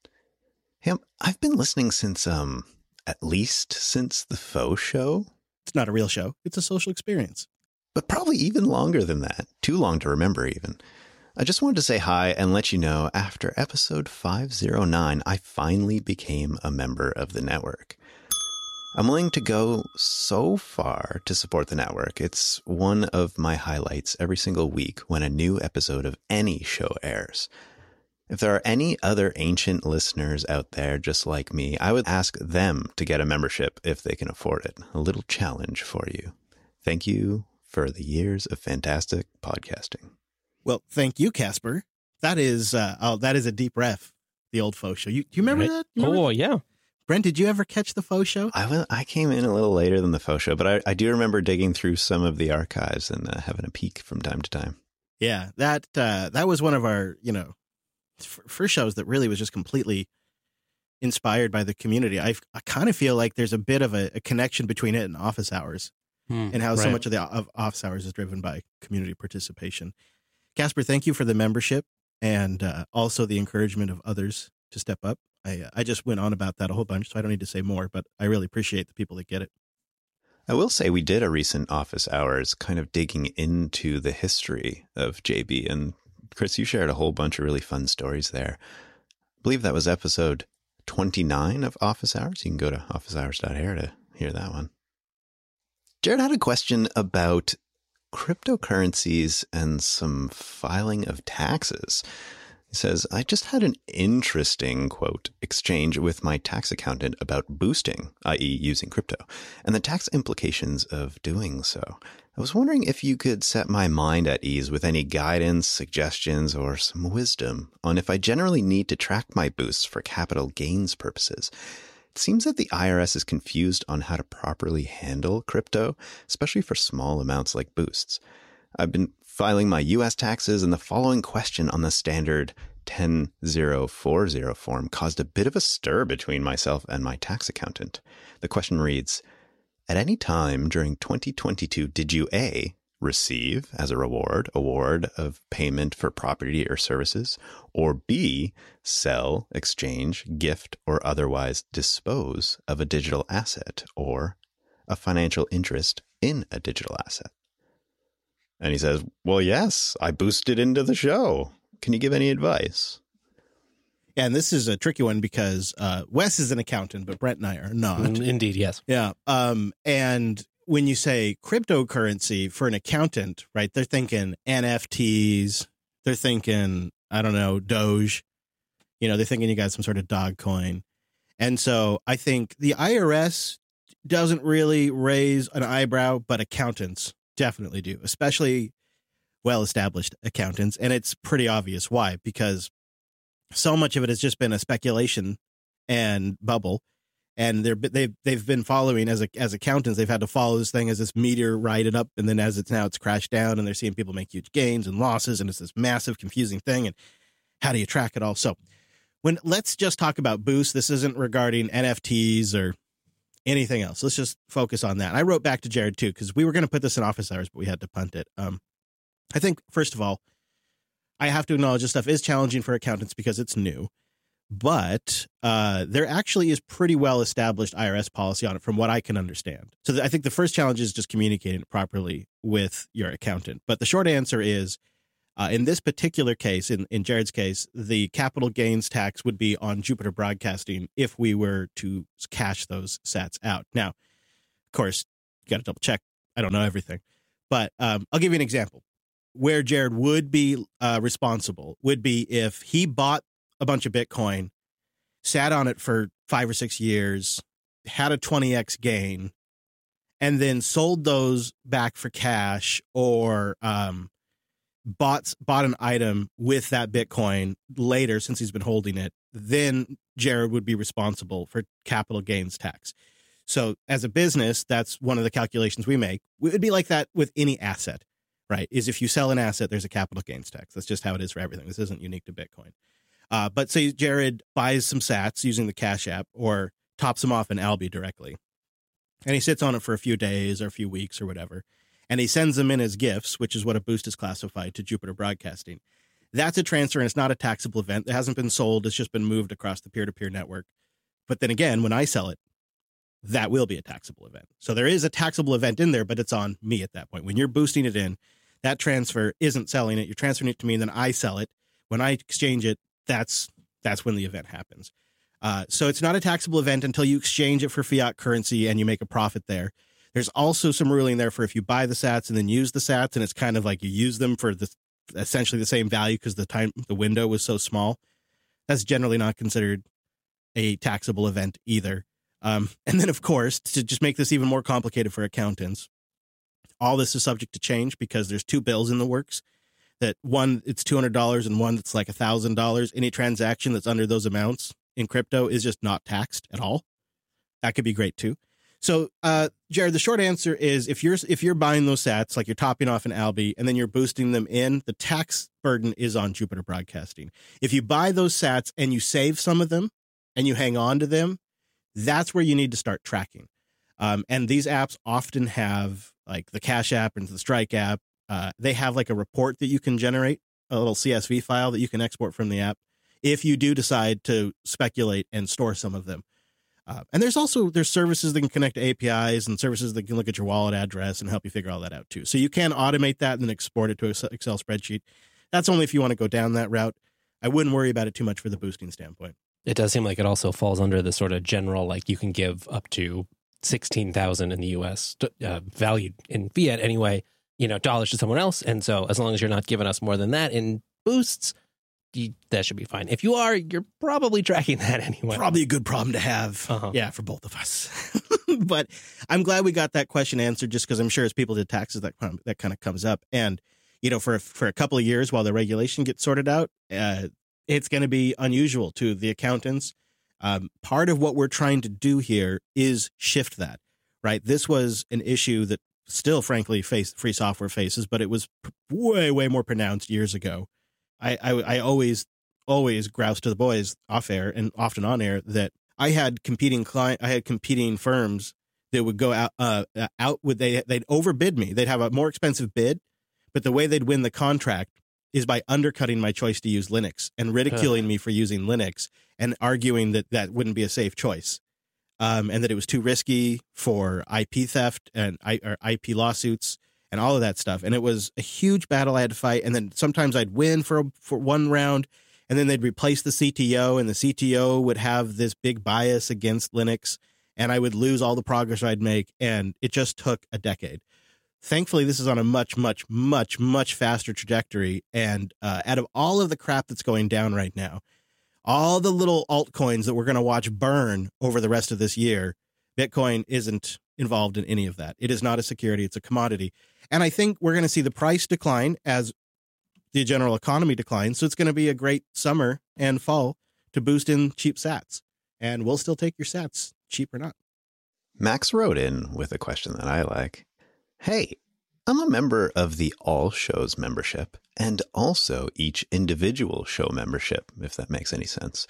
hey, I've been listening since, um, at least since the faux show. It's not a real show. It's a social experience. But probably even longer than that. Too long to remember, even. I just wanted to say hi and let you know, after episode five oh nine, I finally became a member of the network. I'm willing to go so far to support the network. It's one of my highlights every single week when a new episode of any show airs. If there are any other ancient listeners out there just like me, I would ask them to get a membership if they can afford it. A little challenge for you. Thank you for the years of fantastic podcasting. Well, thank you, Casper. That is uh, oh, that is a deep ref, the old faux show. You, do you remember Right. that? You remember Oh, that? yeah. Brent, did you ever catch the faux show? I, was, I came in a little later than the faux show, but I, I do remember digging through some of the archives and uh, having a peek from time to time. Yeah, that uh, that was one of our, you know, f- first shows that really was just completely inspired by the community. I I kind of feel like there's a bit of a, a connection between it and Office Hours, Hmm, and how so right. much of the of Office Hours is driven by community participation. Casper, thank you for the membership and uh, also the encouragement of others to step up. I uh, I just went on about that a whole bunch, so I don't need to say more, but I really appreciate the people that get it. I will say we did a recent Office Hours kind of digging into the history of J B. And Chris, you shared a whole bunch of really fun stories there. I believe that was episode twenty-nine of Office Hours. You can go to office hours dot air to hear that one. Jared had a question about cryptocurrencies and some filing of taxes. He says, I just had an interesting, quote, exchange with my tax accountant about boosting, that is using crypto, and the tax implications of doing so. I was wondering if you could set my mind at ease with any guidance, suggestions, or some wisdom on if I generally need to track my boosts for capital gains purposes. It seems that the I R S is confused on how to properly handle crypto, especially for small amounts like boosts. I've been filing my U S taxes, and the following question on the standard ten thousand forty form caused a bit of a stir between myself and my tax accountant. The question reads, at any time during twenty twenty-two, did you A, receive as a reward, award of payment for property or services, or B, sell, exchange, gift, or otherwise dispose of a digital asset or a financial interest in a digital asset? And he says, well, yes, I boosted into the show. Can you give any advice? And this is a tricky one because uh, Wes is an accountant, but Brent and I are not. Mm, Indeed, yes. Yeah. Um, and when you say cryptocurrency for an accountant, right, they're thinking N F Ts. They're thinking, I don't know, Doge. You know, they're thinking you got some sort of dog coin. And so I think the I R S doesn't really raise an eyebrow, but accountants definitely do, especially well-established accountants. And it's pretty obvious why, because so much of it has just been a speculation and bubble. And they're they've they've been following as a, as accountants. They've had to follow this thing as this meteor rided up, and then as it's now it's crashed down, and they're seeing people make huge gains and losses, and it's this massive, confusing thing. And how do you track it all? So, when let's just talk about Boost. This isn't regarding N F Ts or anything else. Let's just focus on that. And I wrote back to Jared too, because we were going to put this in office hours, but we had to punt it. Um, I think first of all, I have to acknowledge this stuff is challenging for accountants because it's new. But uh, there actually is pretty well established I R S policy on it from what I can understand. So th- I think the first challenge is just communicating it properly with your accountant. But the short answer is, uh, in this particular case, in, in Jared's case, the capital gains tax would be on Jupiter Broadcasting if we were to cash those sats out. Now, of course, you got to double check. I don't know everything. But um, I'll give you an example. Where Jared would be uh, responsible would be if he bought a bunch of Bitcoin, sat on it for five or six years, had a twenty x gain, and then sold those back for cash, or um, bought bought an item with that Bitcoin later since he's been holding it. Then Jared would be responsible for capital gains tax. So as a business, that's one of the calculations we make. It would be like that with any asset, right? Is if you sell an asset, there's a capital gains tax. That's just how it is for everything. This isn't unique to Bitcoin. Uh, but say Jared buys some sats using the Cash App or tops them off in Alby directly, and he sits on it for a few days or a few weeks or whatever, and he sends them in as gifts, which is what a Boost is classified, to Jupiter Broadcasting. That's a transfer, and it's not a taxable event. It hasn't been sold. It's just been moved across the peer-to-peer network. But then again, when I sell it, that will be a taxable event. So there is a taxable event in there, but it's on me at that point. When you're boosting it in, that transfer isn't selling it. You're transferring it to me, and then I sell it. When I exchange it, That's that's when the event happens. Uh, so it's not a taxable event until you exchange it for fiat currency and you make a profit there. There's also some ruling there for if you buy the sats and then use the sats, and it's kind of like you use them for the essentially the same value because the time the window was so small. That's generally not considered a taxable event either. Um, and then, of course, to just make this even more complicated for accountants, all this is subject to change because there's two bills in the works. That one, it's two hundred dollars, and one that's like one thousand dollars. Any transaction that's under those amounts in crypto is just not taxed at all. That could be great too. So, uh, Jared, the short answer is if you're if you're buying those sats, like you're topping off an Alby, and then you're boosting them in, the tax burden is on Jupiter Broadcasting. If you buy those sats and you save some of them and you hang on to them, that's where you need to start tracking. Um, and these apps often have, like the Cash App and the Strike app, Uh, they have like a report that you can generate, a little C S V file that you can export from the app if you do decide to speculate and store some of them. Uh, and there's also, there's services that can connect to A P Is and services that can look at your wallet address and help you figure all that out too. So you can automate that and then export it to an Excel spreadsheet. That's only if you want to go down that route. I wouldn't worry about it too much for the boosting standpoint. It does seem like it also falls under the sort of general, like you can give up to sixteen thousand in the U S, uh, valued in fiat anyway, you know, dollars to someone else. And so as long as you're not giving us more than that in boosts, you, that should be fine. If you are, you're probably tracking that anyway. Probably a good problem to have. Uh-huh. Yeah, for both of us. But I'm glad we got that question answered, just because I'm sure as people did taxes, that, that kind of comes up. And, you know, for, for a couple of years while the regulation gets sorted out, uh, it's going to be unusual to the accountants. Um, part of what we're trying to do here is shift that, right? This was an issue that still, frankly, face free software faces, but it was way, way more pronounced years ago. I, I, I always, always grouse to the boys off air and often on air that I had competing client, I had competing firms that would go out, uh, out with they they'd overbid me. They'd have a more expensive bid, but the way they'd win the contract is by undercutting my choice to use Linux and ridiculing me for using Linux and arguing that that wouldn't be a safe choice. Um, and that it was too risky for I P theft and I, or I P lawsuits and all of that stuff. And it was a huge battle I had to fight. And then sometimes I'd win for for one round, and then they'd replace the C T O, and the C T O would have this big bias against Linux, and I would lose all the progress I'd make. And it just took a decade. Thankfully, this is on a much, much, much, much faster trajectory. And uh, out of all of the crap that's going down right now, all the little altcoins that we're going to watch burn over the rest of this year, Bitcoin isn't involved in any of that. It is not a security. It's a commodity. And I think we're going to see the price decline as the general economy declines. So it's going to be a great summer and fall to boost in cheap sats. And we'll still take your sats, cheap or not. Max wrote in with a question that I like. Hey, I'm a member of the All Shows membership and also each individual show membership, if that makes any sense.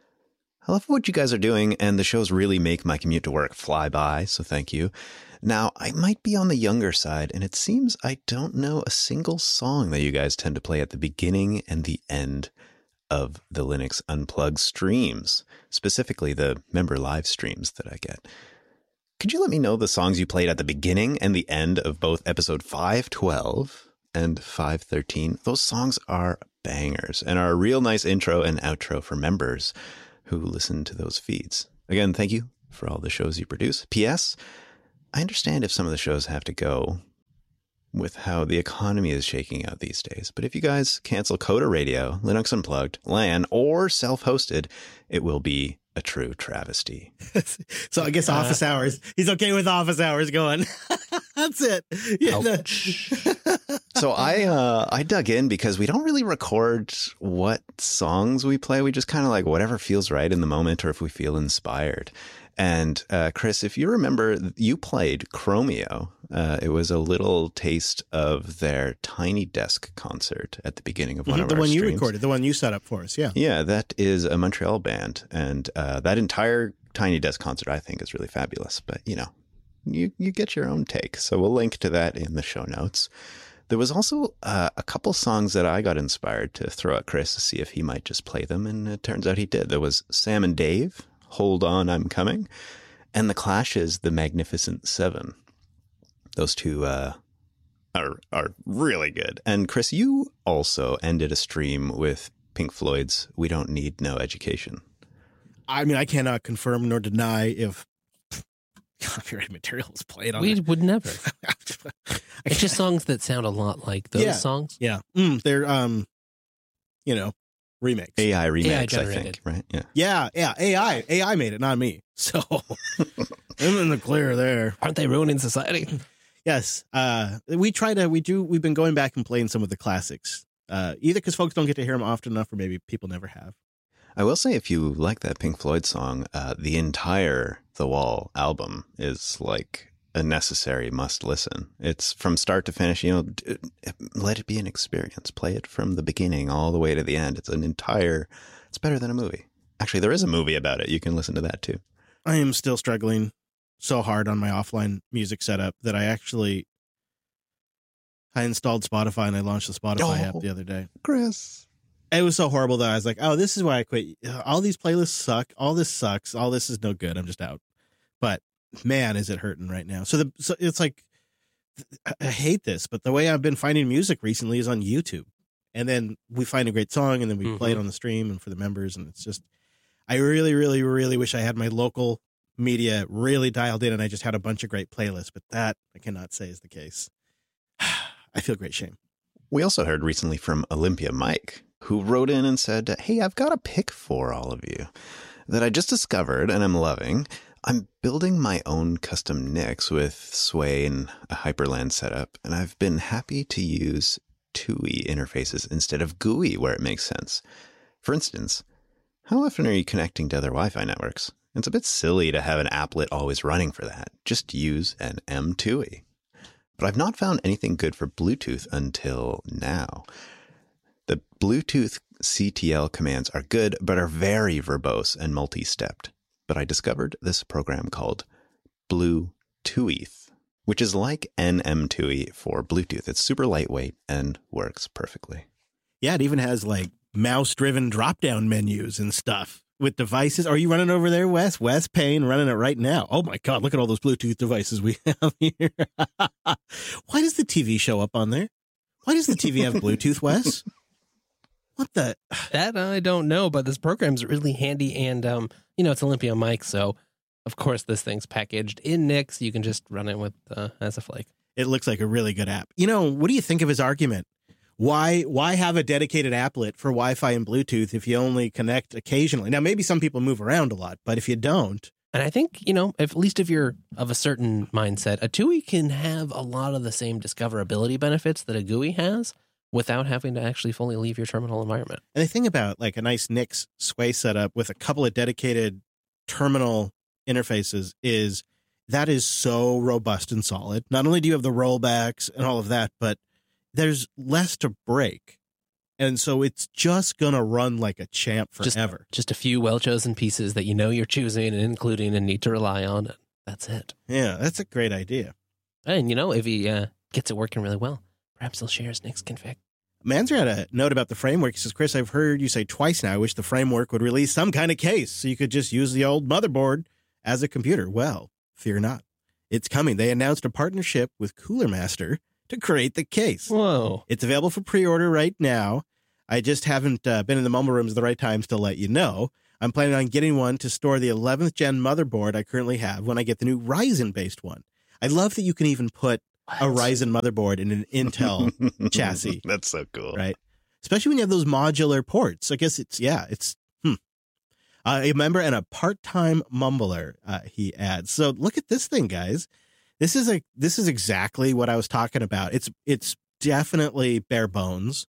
I love what you guys are doing, and the shows really make my commute to work fly by, so thank you. Now, I might be on the younger side, and it seems I don't know a single song that you guys tend to play at the beginning and the end of the Linux Unplugged streams, specifically the member live streams that I get. Could you let me know the songs you played at the beginning and the end of both episode five twelve and five thirteen? Those songs are bangers and are a real nice intro and outro for members who listen to those feeds. Again, thank you for all the shows you produce. P S. I understand if some of the shows have to go with how the economy is shaking out these days. But if you guys cancel Coda Radio, Linux Unplugged, LAN, or self-hosted, it will be a true travesty. So I guess office uh, hours. He's okay with office hours going. That's it. Yeah, no. So I uh, I dug in because we don't really record what songs we play. We just kind of like whatever feels right in the moment or if we feel inspired. And uh, Chris, if you remember, you played Chromeo. Uh, it was a little taste of their Tiny Desk concert at the beginning of one mm-hmm, of the our one streams. You recorded, the one you set up for us. Yeah, yeah, that is a Montreal band, and uh, that entire Tiny Desk concert I think is really fabulous. But you know, you you get your own take, so we'll link to that in the show notes. There was also uh, a couple songs that I got inspired to throw at Chris to see if he might just play them, and it turns out he did. There was Sam and Dave, Hold On, I'm Coming, and The Clash's The Magnificent Seven. Those two uh, are are really good. And Chris, you also ended a stream with Pink Floyd's We Don't Need No Education. I mean, I cannot confirm nor deny if copyrighted material is played on We it. would never. It's just songs that sound a lot like those yeah. songs. Yeah. Mm, they're, um, you know, remakes. A I remakes, A I I generated. think, right? Yeah. Yeah, yeah. A I. A I made it, not me. So I'm in the clear there. Aren't they ruining society? Yes. Uh, we try to, we do, we've been going back and playing some of the classics, uh, either because folks don't get to hear them often enough or maybe people never have. I will say, if you like that Pink Floyd song, uh, the entire The Wall album is like a necessary must listen. It's from start to finish, you know, d- let it be an experience. Play it from the beginning all the way to the end. It's an entire, it's better than a movie. Actually, there is a movie about it. You can listen to that too. I am still struggling so hard on my offline music setup that I actually, I installed Spotify and I launched the Spotify Oh, app the other day. Chris. It was so horrible that I was like, oh, this is why I quit. All these playlists suck. All this sucks. All this is no good. I'm just out. But man, is it hurting right now. So, the, so it's like, I hate this, but the way I've been finding music recently is on YouTube. And then we find a great song and then we mm-hmm. play it on the stream and for the members. And it's just, I really, really, really wish I had my local media really dialed in and I just had a bunch of great playlists. But that I cannot say is the case. I feel great shame. We also heard recently from Olympia Mike, who wrote in and said, hey, I've got a pick for all of you that I just discovered and I'm loving. I'm building my own custom N I Cs with Sway and a Hyperland setup, and I've been happy to use T U I interfaces instead of G U I where it makes sense. For instance, how often are you connecting to other Wi-Fi networks? It's a bit silly to have an applet always running for that. Just use an M two I. But I've not found anything good for Bluetooth until now. The Bluetooth C T L commands are good, but are very verbose and multi-stepped. But I discovered this program called Bluetooth, which is like N M two I for Bluetooth. It's super lightweight and works perfectly. Yeah, it even has like mouse-driven drop-down menus and stuff with devices. Are you running over there, Wes? Wes Payne running it right now. Oh my God, look at all those Bluetooth devices we have here. Why does the T V show up on there? Why does the T V have Bluetooth, Wes? What the? That I don't know, but this program's really handy, and um, you know, it's Olympia Mic, so of course this thing's packaged in N I C S. You can just run it with uh, as a flake. It looks like a really good app. You know, what do you think of his argument? Why why have a dedicated applet for Wi-Fi and Bluetooth if you only connect occasionally? Now, maybe some people move around a lot, but if you don't, And I think, you know, if, at least if you're of a certain mindset, a T U I can have a lot of the same discoverability benefits that a G U I has without having to actually fully leave your terminal environment. And the thing about like a nice N I C S Sway setup with a couple of dedicated terminal interfaces is that is so robust and solid. Not only do you have the rollbacks and all of that, but there's less to break. And so it's just going to run like a champ forever. Just, just a few well-chosen pieces that you know you're choosing and including and need to rely on. And that's it. Yeah, that's a great idea. And, you know, if he uh, gets it working really well, perhaps he'll share his N I C S config. Manzer had a note about the framework. He says, Chris, I've heard you say twice now, I wish the framework would release some kind of case so you could just use the old motherboard as a computer. Well, fear not. It's coming. They announced a partnership with Cooler Master to create the case. Whoa. It's available for pre-order right now. I just haven't uh, been in the mumble rooms at the right times to let you know. I'm planning on getting one to store the eleventh gen motherboard I currently have when I get the new Ryzen-based one. I love that you can even put what? a Ryzen motherboard in an Intel chassis. That's so cool. Right? Especially when you have those modular ports. I guess it's, yeah, it's, hmm. Uh, a member and a part-time mumbler, uh, he adds. So look at this thing, guys. This is a this is exactly what I was talking about. It's it's definitely bare bones.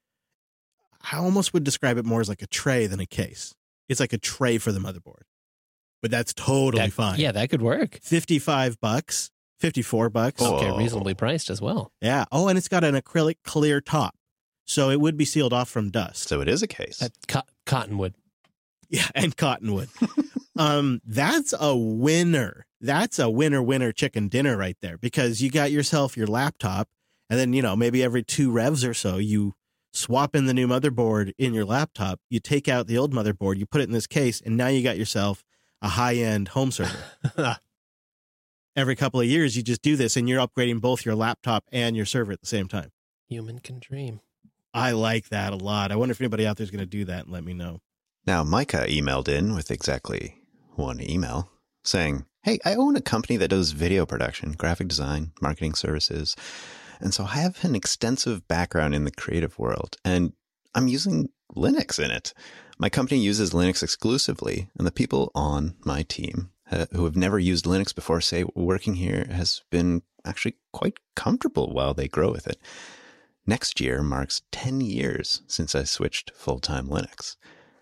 I almost would describe it more as like a tray than a case. It's like a tray for the motherboard. But that's totally that, fine. Yeah, that could work. fifty-five bucks, fifty-four bucks. Okay, Oh. reasonably priced as well. Yeah. Oh, and it's got an acrylic clear top. So it would be sealed off from dust. So it is a case. That co- cottonwood. Yeah, and cottonwood. um, that's a winner. That's a winner, winner chicken dinner right there, because you got yourself your laptop, and then, you know, maybe every two revs or so, you swap in the new motherboard in your laptop, you take out the old motherboard, you put it in this case, and now you got yourself a high-end home server. Every couple of years, you just do this, and you're upgrading both your laptop and your server at the same time. Human can dream. I like that a lot. I wonder if anybody out there is going to do that and let me know. Now, Micah emailed in with exactly one email saying, hey, I own a company that does video production, graphic design, marketing services. And so I have an extensive background in the creative world, and I'm using Linux in it. My company uses Linux exclusively, and the people on my team uh, who have never used Linux before say working here has been actually quite comfortable while they grow with it. Next year marks ten years since I switched full-time Linux.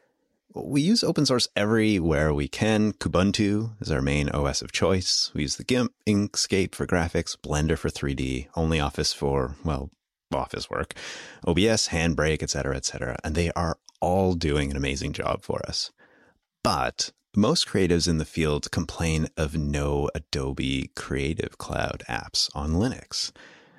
We use open source everywhere we can. Kubuntu is our main O S of choice. We use the GIMP, Inkscape for graphics, Blender for three D, OnlyOffice for, well, office work, O B S, Handbrake, et cetera, et cetera. And they are all doing an amazing job for us. But most creatives in the field complain of no Adobe Creative Cloud apps on Linux.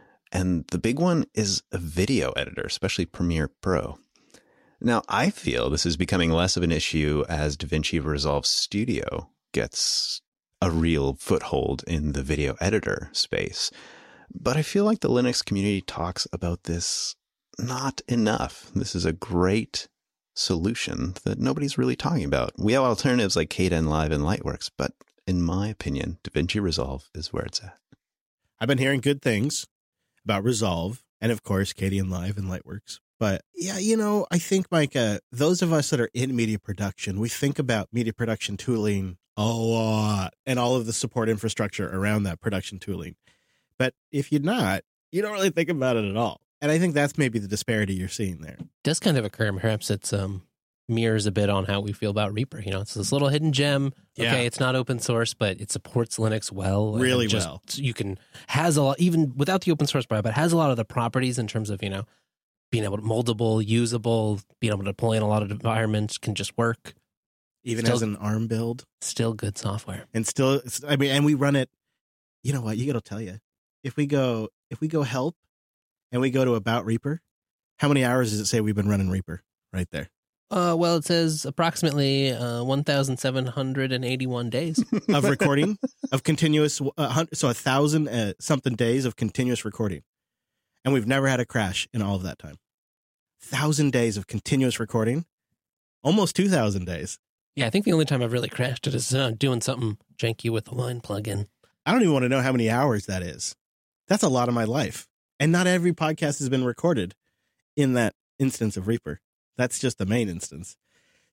And the big one is a video editor, especially Premiere Pro. Now, I feel this is becoming less of an issue as DaVinci Resolve Studio gets a real foothold in the video editor space. But I feel like the Linux community talks about this not enough. This is a great solution that nobody's really talking about. We have alternatives like Kdenlive and Lightworks, but in my opinion, DaVinci Resolve is where it's at. I've been hearing good things about Resolve and, of course, Kdenlive and Lightworks. But yeah, you know, I think, Mike, uh, those of us that are in media production, we think about media production tooling a lot and all of the support infrastructure around that production tooling. But if you're not, you don't really think about it at all. And I think that's maybe the disparity you're seeing there. It does kind of occur. Perhaps it's um, mirrors a bit on how we feel about Reaper. You know, it's this little hidden gem. Yeah. Okay, it's not open source, but it supports Linux well. and Really just, well. You can, has a lot, even without the open source part, but has a lot of the properties in terms of, you know, being able to moldable, usable, being able to deploy in a lot of environments, can just work. Even Still- as an ARM build. Still good software. And still, I mean, and we run it, you know what, you got to tell you, if we go, if we go help and we go to About Reaper, how many hours does it say we've been running Reaper right there? Uh, well, it says approximately uh, one thousand seven hundred eighty-one days. Of recording, of continuous, uh, hun- so a thousand uh, something days of continuous recording. And we've never had a crash in all of that time. Thousand days of continuous recording, almost two thousand days. Yeah, I think the only time I've really crashed it is uh, doing something janky with the line plugin. I don't even want to know how many hours that is. That's a lot of my life. And not every podcast has been recorded in that instance of Reaper. That's just the main instance.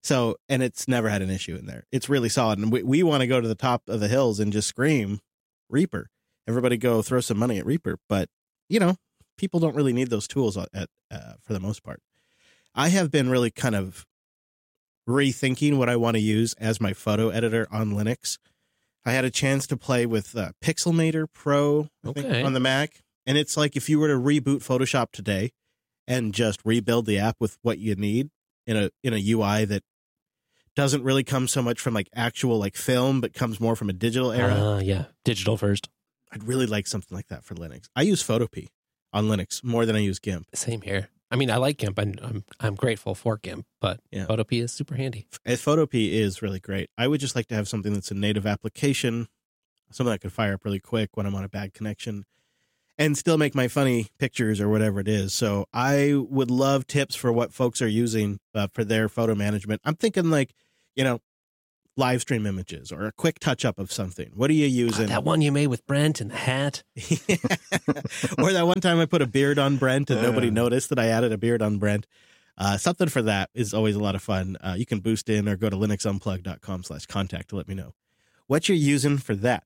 So, and it's never had an issue in there. It's really solid. And we, we want to go to the top of the hills and just scream Reaper. Everybody go throw some money at Reaper. But, you know, people don't really need those tools at, at uh, for the most part. I have been really kind of rethinking what I want to use as my photo editor on Linux. I had a chance to play with uh, Pixelmator Pro I think, Okay. on the Mac. And it's like if you were to reboot Photoshop today and just rebuild the app with what you need in a in a U I that doesn't really come so much from like actual like film, but comes more from a digital era. Uh, yeah, digital first. I'd really like something like that for Linux. I use Photopea on Linux more than I use GIMP. Same here. I mean, I like GIMP. I'm I'm, I'm grateful for GIMP, but Yeah. Photopea is super handy. And Photopea is really great. I would just like to have something that's a native application, something I could fire up really quick when I'm on a bad connection, and still make my funny pictures or whatever it is. So I would love tips for what folks are using uh, for their photo management. I'm thinking like, you know, live stream images or a quick touch up of something. What are you using? God, that one you made with Brent and the hat. Or that one time I put a beard on Brent and nobody noticed that I added a beard on Brent. Uh, something for that is always a lot of fun. Uh, you can boost in or go to linuxunplug.com slash contact to let me know what you're using for that.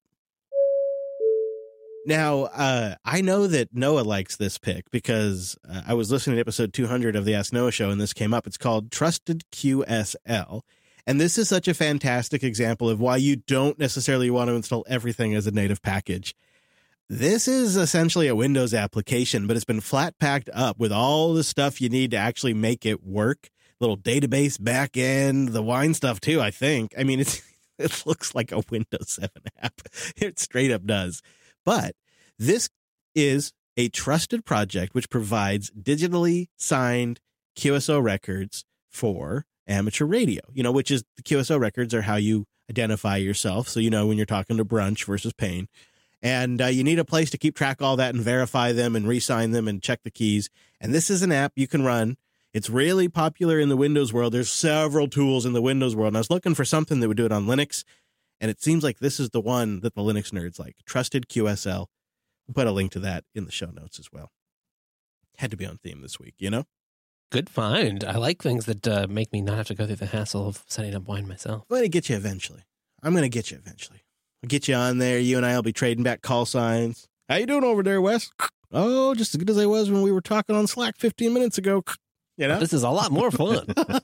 Now, uh, I know that Noah likes this pick because uh, I was listening to episode two hundred of the Ask Noah show and this came up. It's called Trusted Q S L. And this is such a fantastic example of why you don't necessarily want to install everything as a native package. This is essentially a Windows application, but it's been flat packed up with all the stuff you need to actually make it work. Little database backend, the wine stuff too, I think. I mean, it's it looks like a Windows seven app. It straight up does. But this is a trusted project which provides digitally signed Q S O records for amateur radio, you know, which is the Q S O records are how you identify yourself. So, you know, when you're talking to Brunch versus Payne. And uh, you need a place to keep track of all that and verify them and re-sign them and check the keys. And this is an app you can run. It's really popular in the Windows world. There's several tools in the Windows world. And I was looking for something that would do it on Linux. And it seems like this is the one that the Linux nerds like. Trusted Q S L. We'll put a link to that in the show notes as well. Had to be on theme this week, you know? Good find. I like things that uh, make me not have to go through the hassle of setting up wine myself. I'm going to get you eventually. I'm going to get you eventually. I'll get you on there. You and I will be trading back call signs. How you doing over there, Wes? Oh, just as good as I was when we were talking on Slack fifteen minutes ago. You know? This is a lot more fun.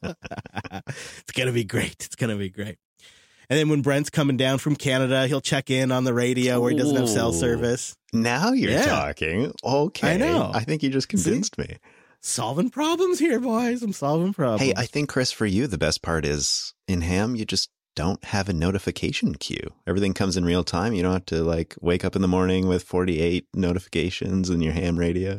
It's going to be great. It's going to be great. And then when Brent's coming down from Canada, he'll check in on the radio where he doesn't have cell Ooh. service. Now you're Yeah. talking. Okay. I know. I think you just convinced me. Solving problems here, boys. I'm solving problems. Hey, I think, Chris, for you, the best part is in Ham, you just don't have a notification queue. Everything comes in real time. You don't have to like wake up in the morning with forty-eight notifications in your ham radio.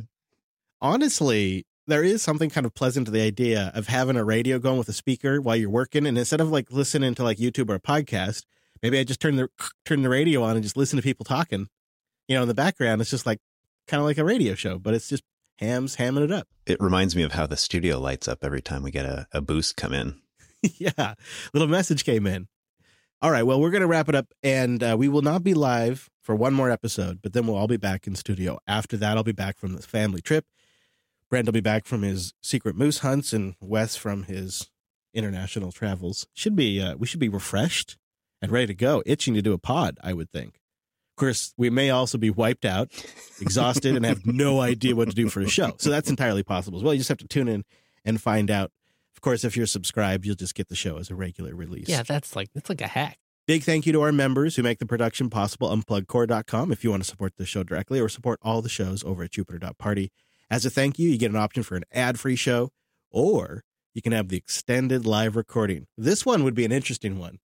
Honestly, there is something kind of pleasant to the idea of having a radio going with a speaker while you're working. And instead of like listening to like YouTube or a podcast, maybe I just turn the turn the radio on and just listen to people talking. You know, in the background, it's just like kind of like a radio show, but it's just hams hamming it up. It reminds me of how the studio lights up every time we get a, a boost come in. Yeah, little message came in. All right, well, we're going to wrap it up, and uh, we will not be live for one more episode, but then we'll all be back in studio. After that, I'll be back from the family trip. Brent will be back from his secret moose hunts, and Wes from his international travels. Should be uh, we should be refreshed and ready to go, itching to do a pod, I would think. Of course, we may also be wiped out, exhausted, and have no idea what to do for a show. So that's entirely possible as well. You just have to tune in and find out. Of course, if you're subscribed, you'll just get the show as a regular release. Yeah, that's like that's like a hack. Big thank you to our members who make the production possible. unplug core dot com if you want to support the show directly or support all the shows over at jupiter dot party. As a thank you, you get an option for an ad-free show, or you can have the extended live recording. This one would be an interesting one.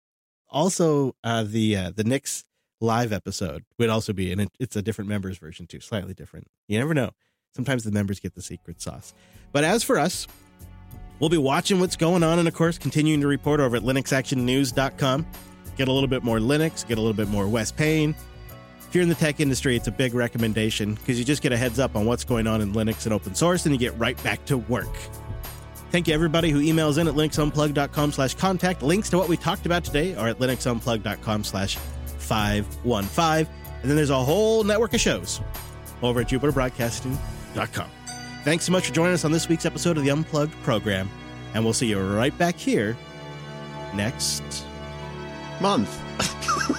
Also, uh, the uh, the Knicks live episode would also be, and it's a different members version too, slightly different. You never know. Sometimes the members get the secret sauce. But as for us, we'll be watching what's going on and, of course, continuing to report over at linux action news dot com. Get a little bit more Linux, get a little bit more Wes Payne. If you're in the tech industry, it's a big recommendation because you just get a heads up on what's going on in Linux and open source, and you get right back to work. Thank you, everybody who emails in at linuxunplug dot com slash contact. Links to what we talked about today are at linuxunplug dot com slash five one five. And then there's a whole network of shows over at jupiter broadcasting dot com. Thanks so much for joining us on this week's episode of the Unplugged program, and we'll see you right back here next Month.